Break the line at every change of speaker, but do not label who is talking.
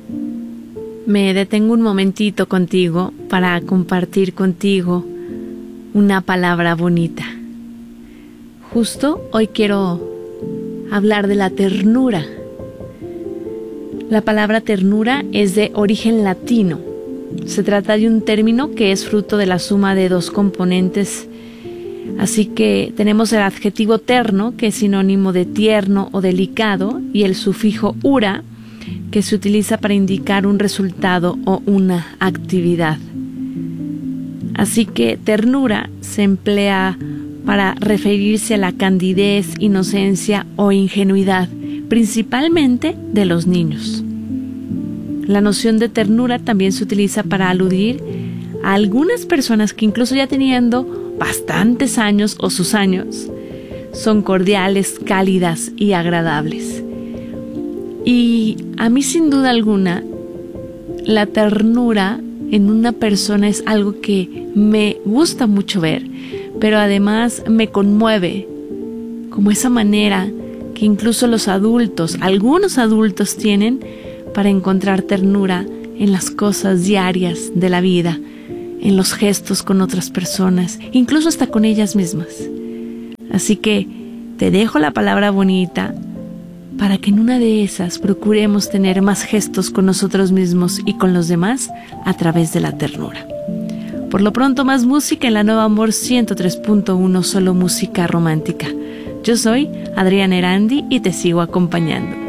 Me detengo un momentito contigo para compartir contigo una palabra bonita. Justo hoy quiero hablar de la ternura. La palabra ternura es de origen latino. Se trata de un término que es fruto de la suma de dos componentes. Así que tenemos el adjetivo terno, que es sinónimo de tierno o delicado, y el sufijo ura, que se utiliza para indicar un resultado o una actividad. Así que ternura se emplea para referirse a la candidez, inocencia o ingenuidad, principalmente de los niños. La noción de ternura también se utiliza para aludir a algunas personas que incluso ya teniendo bastantes años o sus años, son cordiales, cálidas y agradables. Y a mí sin duda alguna, la ternura en una persona es algo que me gusta mucho ver, pero además me conmueve, como esa manera que incluso los adultos, algunos adultos tienen para encontrar ternura en las cosas diarias de la vida, en los gestos con otras personas, incluso hasta con ellas mismas. Así que te dejo la palabra bonita para que en una de esas procuremos tener más gestos con nosotros mismos y con los demás a través de la ternura. Por lo pronto, más música en la Nueva Amor 103.1, solo música romántica. Yo soy Adriana Erandi y te sigo acompañando.